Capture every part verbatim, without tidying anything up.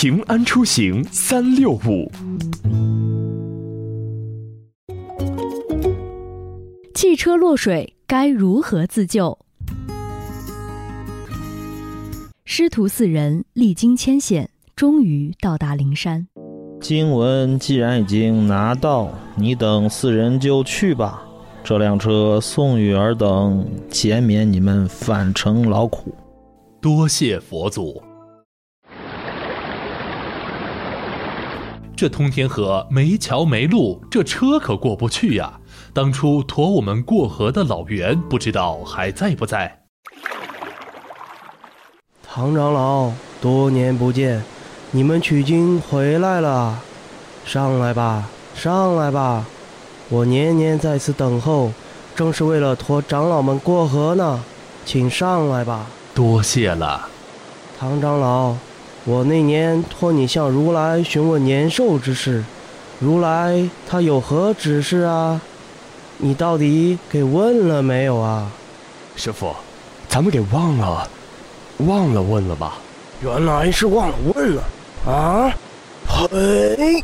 平安出行三六五。 汽车落水该如何自救？师徒四人历经艰险，终于到达灵山。 经文既然已经拿到，你等四人就去吧。这辆车送与尔等，减免你们返程劳苦。 多谢佛祖。这通天河没桥没路，这车可过不去呀。当初驮我们过河的老袁，不知道还在不在？ 唐长老，多年不见，你们取经回来了，上来吧，上来吧！我年年在此等候，正是为了驮长老们过河呢，请上来吧。 多谢了， 唐长老，我那年托你向如来询问年寿之事，如来他有何指示啊？你到底给问了没有啊？ 师父，咱们给忘了，忘了问了吧？ 原来是忘了问了啊！嘿！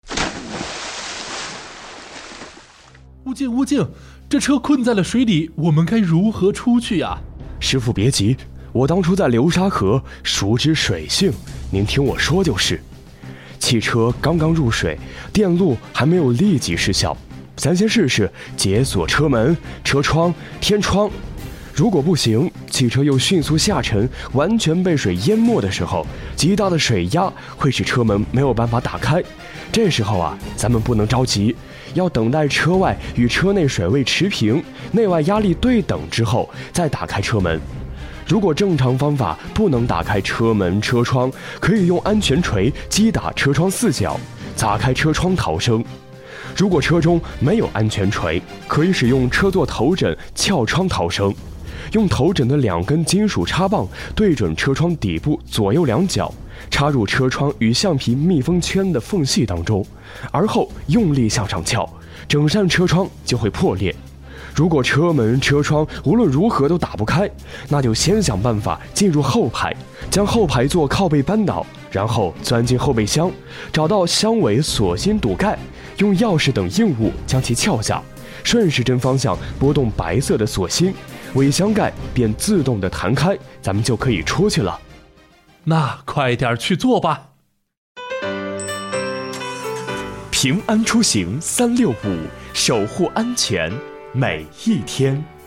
悟净，悟净，这车困在了水里，我们该如何出去呀？ 师父别急，我当初在流沙河熟知水性，您听我说就是。汽车刚刚入水，电路还没有立即失效，咱先试试解锁车门、车窗、天窗。如果不行，汽车又迅速下沉，完全被水淹没的时候，极大的水压会使车门没有办法打开。这时候啊，咱们不能着急，要等待车外与车内水位持平，内外压力对等之后，再打开车门。如果正常方法不能打开车门、车窗，可以用安全锤击打车窗四角，砸开车窗逃生。如果车中没有安全锤，可以使用车座头枕撬窗逃生。用头枕的两根金属插棒对准车窗底部左右两角，插入车窗与橡皮密封圈的缝隙当中，而后用力向上撬，整扇车窗就会破裂。如果车门、车窗无论如何都打不开，那就先想办法进入后排，将后排座靠背扳倒，然后钻进后备箱，找到箱尾锁芯堵盖，用钥匙等硬物将其撬下，顺时针方向拨动白色的锁芯，尾箱盖便自动的弹开，咱们就可以出去了。 那快点去做吧。 平安出行三六五，守护安全每一天。